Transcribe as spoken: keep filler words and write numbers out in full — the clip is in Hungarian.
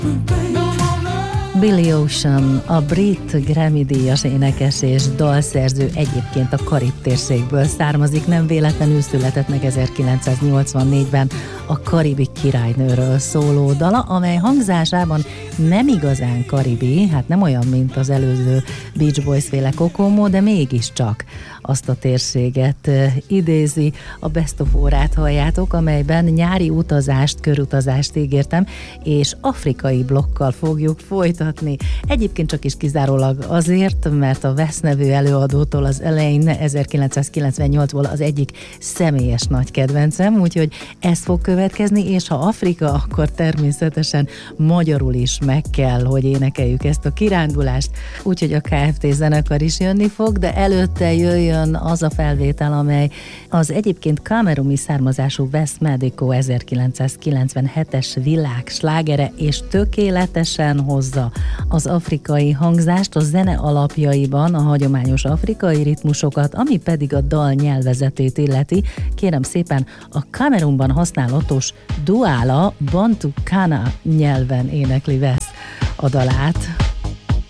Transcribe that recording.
Billy Ocean, a brit Grammy-díjas énekes és dalszerző, egyébként a Karib térségből származik, nem véletlenül született meg ezerkilencszáznyolcvannégyben a Karibi királynőről szóló dala, amely hangzásában nem igazán karibi, hát nem olyan, mint az előző Beach Boys-féle Kokomo, de mégiscsak azt a térséget idézi. A Best of órát halljátok, amelyben nyári utazást, körutazást ígértem, és afrikai blokkal fogjuk folytatni. Egyébként csak is kizárólag azért, mert a Wes nevű előadótól az elején ezerkilencszázkilencvennyolcból az egyik személyes nagy kedvencem, úgyhogy ez fog következni, és ha Afrika, akkor természetesen magyarul is meg kell, hogy énekeljük ezt a kirándulást, úgyhogy a ká ef té zenekar is jönni fog, de előtte jöjjön az a felvétel, amely az egyébként kameruni származású Wes Medico ezerkilencszázkilencvenhetes világslágere, és tökéletesen hozza az afrikai hangzást, a zene alapjaiban a hagyományos afrikai ritmusokat, ami pedig a dal nyelvezetét illeti. Kérem szépen, a Kamerunban használatos Douala Bantu Kana nyelven énekli Wes a dalát.